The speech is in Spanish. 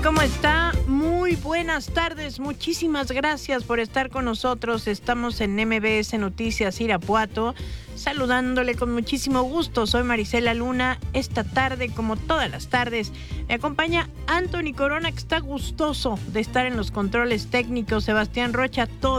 ¿Cómo está? Muy buenas tardes. Muchísimas gracias por estar con nosotros. Estamos en MBS Noticias Irapuato, saludándole con muchísimo gusto. Soy Marisela Luna. Esta tarde, como todas las tardes, me acompaña Anthony Corona, que está gustoso de estar en los controles técnicos. Sebastián Rocha, todo